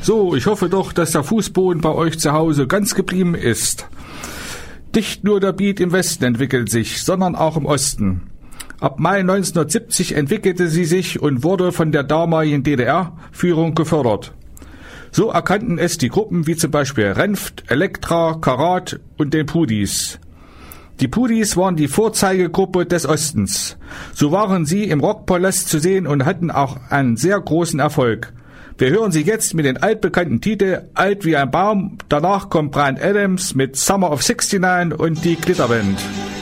So, ich hoffe doch, dass der Fußboden bei euch zu Hause ganz geblieben ist. Nicht nur der Beat im Westen entwickelt sich, sondern auch im Osten. Ab Mai 1970 entwickelte sie sich und wurde von der damaligen DDR-Führung gefördert. So erkannten es die Gruppen wie zum Beispiel Renft, Elektra, Karat und den Pudis. Die Pudis waren die Vorzeigegruppe des Ostens. So waren sie im Rockpalast zu sehen und hatten auch einen sehr großen Erfolg. Wir hören sie jetzt mit den altbekannten Titel Alt wie ein Baum. Danach kommt Bryan Adams mit Summer of '69 und die Glitterband.